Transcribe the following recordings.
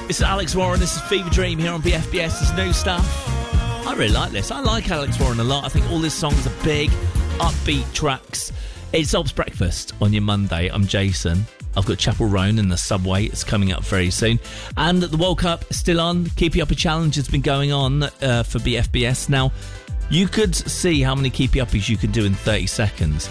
This is Alex Warren, this is Fever Dream here on BFBS. There's new stuff. I really like this. I like Alex Warren a lot. I think all his songs are big, upbeat tracks. It's Ob's Breakfast on your Monday. I'm Jason. I've got Chapel Roan in the subway. It's coming up very soon. And the World Cup is still on. Keepy Uppy Challenge has been going on for BFBS. Now, you could see how many Keepy Uppies you could do in 30 seconds.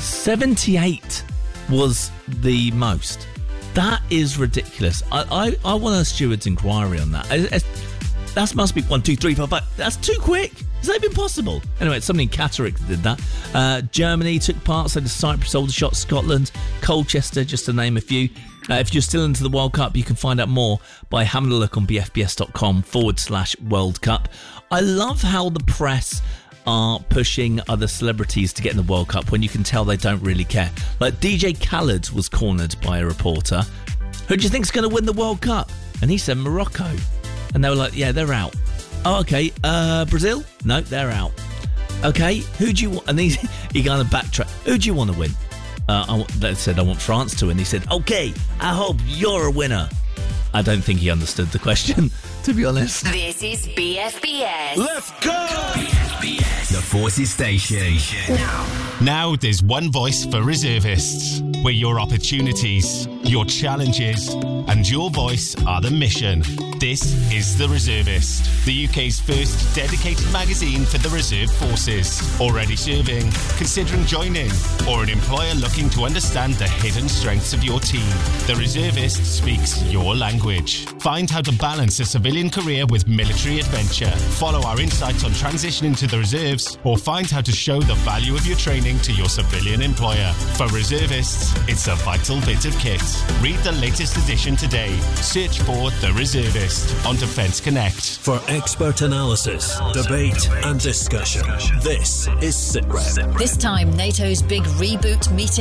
78 was the most. That is ridiculous. I want a steward's inquiry on that. That must be 1, 2, 3, 4, 5. That's too quick. Has that even possible? Anyway, it's somebody in Catterick that did that. Germany took part, so did Cyprus, Aldershot, Scotland, Colchester, just to name a few. If you're still into the World Cup, you can find out more by having a look on bfbs.com/World Cup. I love how the press are pushing other celebrities to get in the World Cup when you can tell they don't really care. Like DJ Khaled was cornered by a reporter. Who do you think's going to win the World Cup? And he said Morocco. And they were like, yeah, they're out. Oh, okay. Brazil? No, they're out. Okay, who do you want? And he kind of backtracked. Who do you want to win? They said, I want France to win. He said, okay, I hope you're a winner. I don't think he understood the question, to be honest. This is BFBS. Let's go! BFBS, the Forces Station. Now there's one voice for reservists, where your opportunities, your challenges, and your voice are the mission. This is The Reservist, the UK's first dedicated magazine for the reserve forces. Already serving, considering joining, or an employer looking to understand the hidden strengths of your team. The Reservist speaks your language. Find how to balance a civilian career with military adventure. Follow our insights on transitioning to the reserves, or find how to show the value of your training to your civilian employer. For reservists, it's a vital bit of kit. Read the latest edition today. Search for The Reservist on Defence Connect. For expert analysis, debate and discussion, this is SITREP. This time, NATO's big reboot meeting